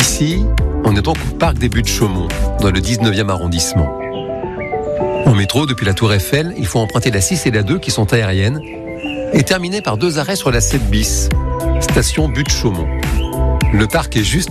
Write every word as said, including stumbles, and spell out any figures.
Ici, on est donc au parc des Buttes-Chaumont, dans le dix-neuvième arrondissement. En métro, depuis la Tour Eiffel, il faut emprunter la six et la deux qui sont aériennes et terminer par deux arrêts sur la sept bis, station Buttes-Chaumont. Le parc est juste